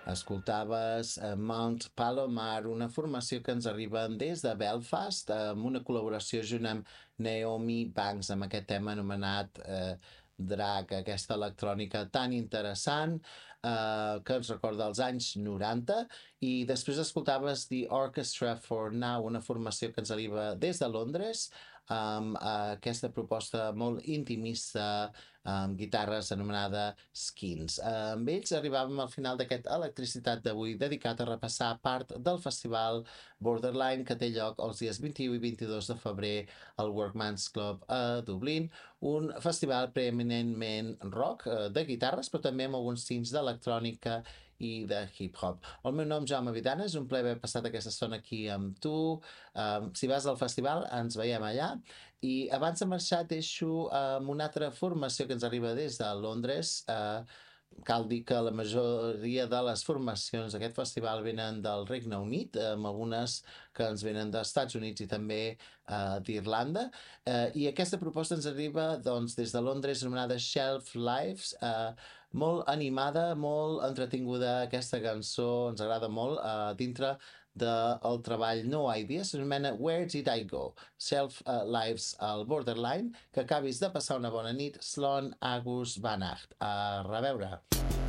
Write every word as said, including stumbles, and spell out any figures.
Escoltaves eh, Mount Palomar, una formació que ens arriben des de Belfast, eh, amb una col·laboració junt amb Naomi Banks, amb aquest tema anomenat eh, Drag, aquesta electrònica tan interessant eh, que ens recorda els anys noranta, i després escoltaves The Orchestra for Now, una formació que ens arriba des de Londres, amb eh, aquesta proposta molt intimista, amb guitarres, anomenada Skins. Eh, amb ells arribàvem al final d'aquest Electricitat d'avui, dedicat a repassar part del festival Borderline, que té lloc els dies vint-i-u i vint-i-dos de febrer al Workman's Club a Dublín, un festival preeminentment rock, eh, de guitarres, però també amb alguns tints d'electrònica i de hip-hop. El meu nom és Jaume Vidana, és un plaer haver passat aquesta estona aquí amb tu. Um, si vas al festival, ens veiem allà. I abans de marxar deixo amb una altra formació que ens arriba des de Londres. Uh, cal dir que la majoria de les formacions d'aquest festival venen del Regne Unit, amb algunes que ens venen dels Estats Units i també uh, d'Irlanda. Uh, I aquesta proposta ens arriba doncs, des de Londres, anomenada Shelf Lives, uh, molt animada, molt entretinguda. Aquesta cançó ens agrada molt, uh, dintre del treball No Ideas, s'anomena Where Did I Go? Self uh, Lives al Borderline. Que acabis de passar una bona nit. Slán agus Bannacht. A reveure.